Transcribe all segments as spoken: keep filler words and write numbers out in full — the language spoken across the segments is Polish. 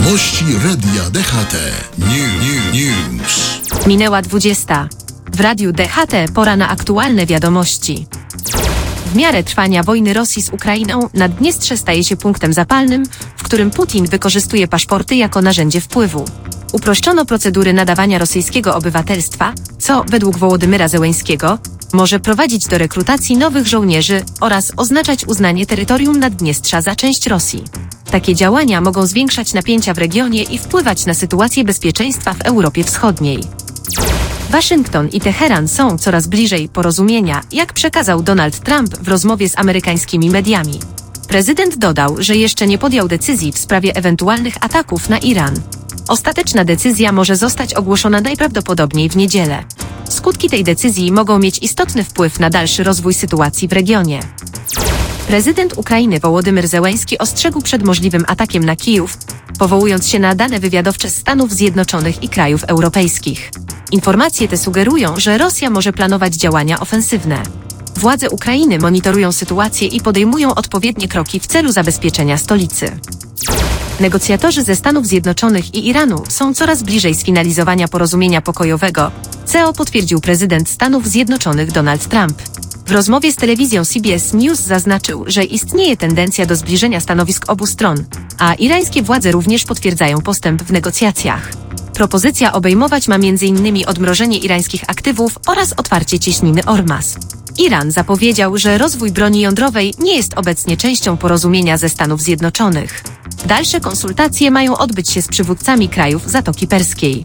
Wiadomości Radia D H T. New, new, news. Minęła dwudziesta. W Radiu D H T pora na aktualne wiadomości. W miarę trwania wojny Rosji z Ukrainą Naddniestrze staje się punktem zapalnym, w którym Putin wykorzystuje paszporty jako narzędzie wpływu. Uproszczono procedury nadawania rosyjskiego obywatelstwa, co, według Wołodymyra Zełeńskiego, może prowadzić do rekrutacji nowych żołnierzy oraz oznaczać uznanie terytorium Naddniestrza za część Rosji. Takie działania mogą zwiększać napięcia w regionie i wpływać na sytuację bezpieczeństwa w Europie Wschodniej. Waszyngton i Teheran są coraz bliżej porozumienia, jak przekazał Donald Trump w rozmowie z amerykańskimi mediami. Prezydent dodał, że jeszcze nie podjął decyzji w sprawie ewentualnych ataków na Iran. Ostateczna decyzja może zostać ogłoszona najprawdopodobniej w niedzielę. Skutki tej decyzji mogą mieć istotny wpływ na dalszy rozwój sytuacji w regionie. Prezydent Ukrainy Wołodymyr Zełeński ostrzegł przed możliwym atakiem na Kijów, powołując się na dane wywiadowcze Stanów Zjednoczonych i krajów europejskich. Informacje te sugerują, że Rosja może planować działania ofensywne. Władze Ukrainy monitorują sytuację i podejmują odpowiednie kroki w celu zabezpieczenia stolicy. Negocjatorzy ze Stanów Zjednoczonych i Iranu są coraz bliżej sfinalizowania porozumienia pokojowego, co potwierdził prezydent Stanów Zjednoczonych Donald Trump. W rozmowie z telewizją C B S News zaznaczył, że istnieje tendencja do zbliżenia stanowisk obu stron, a irańskie władze również potwierdzają postęp w negocjacjach. Propozycja obejmować ma między innymi odmrożenie irańskich aktywów oraz otwarcie cieśniny Ormas. Iran zapowiedział, że rozwój broni jądrowej nie jest obecnie częścią porozumienia ze Stanów Zjednoczonych. Dalsze konsultacje mają odbyć się z przywódcami krajów Zatoki Perskiej.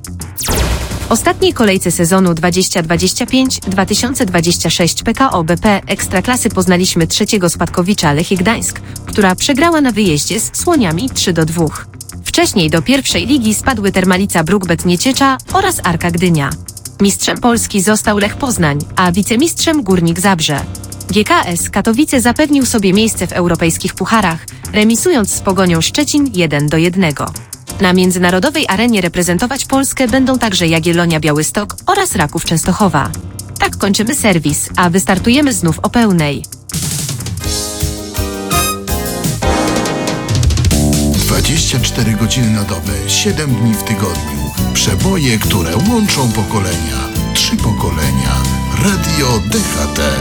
W ostatniej kolejce sezonu dwudziestego dwudziestego piątego dwa tysiące dwudziestego szóstego P K O B P Ekstraklasy poznaliśmy trzeciego spadkowicza Lechii Gdańsk, która przegrała na wyjeździe z Słoniami trzy do dwóch. Wcześniej do pierwszej ligi spadły Termalica Bruk-Bet Nieciecza oraz Arka Gdynia. Mistrzem Polski został Lech Poznań, a wicemistrzem Górnik Zabrze. G K S Katowice zapewnił sobie miejsce w europejskich pucharach, remisując z Pogonią Szczecin jeden do jednego. Na międzynarodowej arenie reprezentować Polskę będą także Jagiellonia Białystok oraz Raków Częstochowa. Tak kończymy serwis, a wystartujemy znów o pełnej. dwadzieścia cztery godziny na dobę, siedem dni w tygodniu. Przeboje, które łączą pokolenia. Trzy pokolenia. Radio D H T.